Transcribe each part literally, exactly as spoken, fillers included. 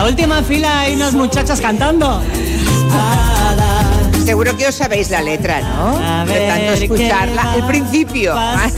última fila hay unas muchachas cantando. Seguro que os sabéis la letra, ¿no? A De ver, tanto escucharla. El principio.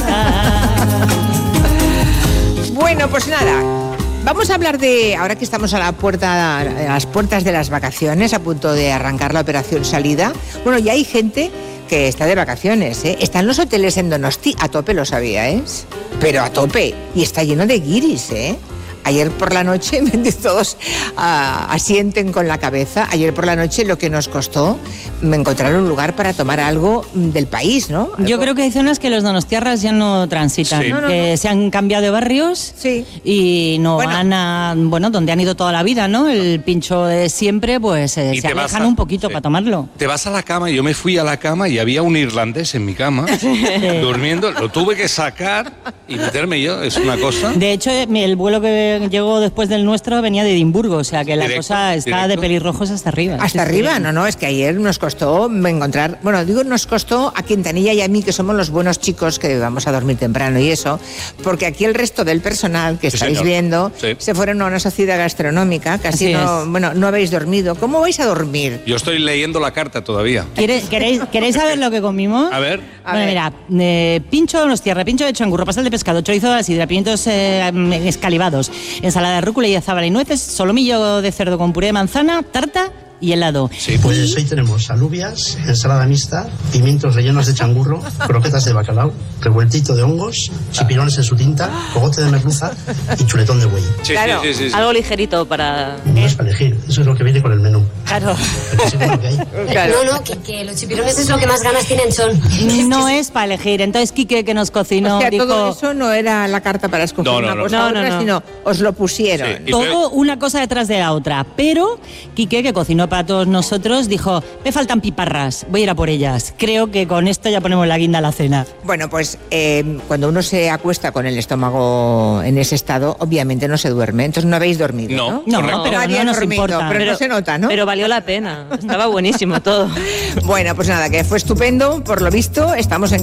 Bueno, pues nada. Vamos a hablar de, ahora que estamos a la puerta, a las puertas de las vacaciones, a punto de arrancar la operación salida. Bueno, ya hay gente que está de vacaciones, ¿eh? Están los hoteles en Donosti, a tope, lo sabíais, pero a tope, y está lleno de guiris, ¿eh? Ayer por la noche, todos uh, asienten con la cabeza, ayer por la noche lo que nos costó encontrar un lugar para tomar algo del país, ¿no? Algo... Yo creo que hay zonas que los donostiarras ya no transitan, Sí. ¿no? No, no, que no. se han cambiado de barrios Sí. y no Bueno. van a, bueno, donde han ido toda la vida, ¿no? El pincho de siempre, pues eh, Y se te vas alejan a- un poquito sí. para tomarlo. Te vas a la cama, yo me fui a la cama y había un irlandés en mi cama, durmiendo, lo tuve que sacar y meterme yo, es una cosa. De hecho, eh, el vuelo que llegó después del nuestro venía de Edimburgo, o sea que la Directo, cosa está directo. de pelirrojos hasta arriba. Hasta Sí, sí. arriba, no, no, es que ayer nos costó encontrar, bueno, digo nos costó a Quintanilla y a mí, que somos los buenos chicos que vamos a dormir temprano y eso, porque aquí el resto del personal que Sí, estáis señor. viendo Sí. se fueron a una sociedad gastronómica, casi Así no, es. bueno, no habéis dormido. ¿Cómo vais a dormir? Yo estoy leyendo la carta todavía. ¿Queréis, queréis, ¿Queréis saber lo que comimos? A ver. A Bueno, ver. mira, eh, pincho de los tierra, pincho de changurro, pastel de pescado, chorizo de la sidra, pimientos eh, escalivados, ensalada de rúcula y azafrán y nueces, solomillo de cerdo con puré de manzana, tarta y helado. Sí, Pues hoy tenemos alubias, ensalada mixta, pimientos rellenos de changurro, croquetas de bacalao, revueltito de hongos, chipirones en su tinta, cogote de merluza y chuletón de buey. sí, Claro. sí, sí, sí. Algo ligerito para... No es para elegir, eso es lo que viene con el menú. Claro. Porque si no, lo que hay. Claro. No, no, que, que los chipirones es lo que más ganas tienen son. No es para elegir. Entonces, Quique, que nos cocinó, O sea, dijo todo eso no era la carta para escoger No, no, una no. cosa No, u no, otra, no. sino os lo pusieron. Sí. Y todo luego- una cosa detrás de la otra. Pero Quique, que cocinó para todos nosotros, dijo, me faltan piparras, voy a ir a por ellas. Creo que con esto ya ponemos la guinda a la cena. Bueno, pues eh, cuando uno se acuesta con el estómago en ese estado, obviamente no se duerme. Entonces no habéis dormido, ¿no? No. No, Correcto. pero Nadie no ha nos dormido, importa. pero, no se nota, ¿no? Pero valió la pena. Estaba buenísimo todo. Bueno, pues nada, que fue estupendo, por lo visto. Estamos en